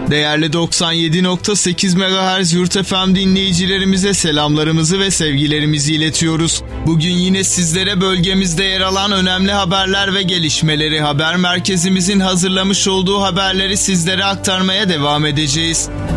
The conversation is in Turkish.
Değerli 97.8 MHz Yurt FM dinleyicilerimize selamlarımızı ve sevgilerimizi iletiyoruz. Bugün yine sizlere bölgemizde yer alan önemli haberler ve gelişmeleri, haber merkezimizin hazırlamış olduğu haberleri sizlere aktarmaya devam edeceğiz.